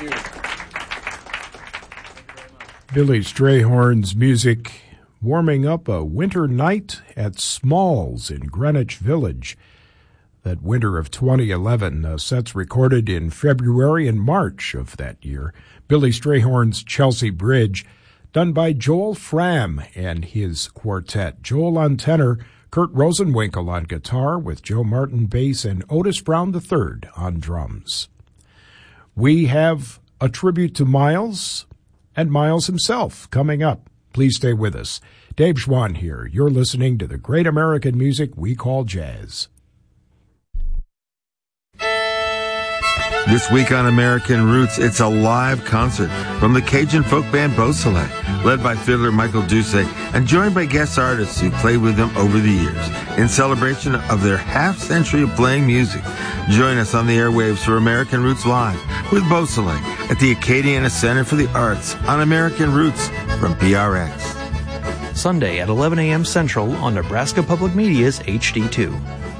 Billy Strayhorn's music warming up a winter night at Smalls in Greenwich Village. That winter of 2011, sets recorded in February and March of that year. Billy Strayhorn's Chelsea Bridge, done by Joel Fram and his quartet. Joel on tenor, Kurt Rosenwinkel on guitar, with Joe Martin bass and Otis Brown III on drums. We have a tribute to Miles and Miles himself coming up. Please stay with us. Dave Schwann here. You're listening to the great American music we call jazz. This week on American Roots, it's a live concert from the Cajun folk band Beausoleil, led by fiddler Michael Doucet and joined by guest artists who played with them over the years. In celebration of their half-century of playing music, join us on the airwaves for American Roots Live with Beausoleil at the Acadiana Center for the Arts on American Roots from PRX. Sunday at 11 a.m. Central on Nebraska Public Media's HD2.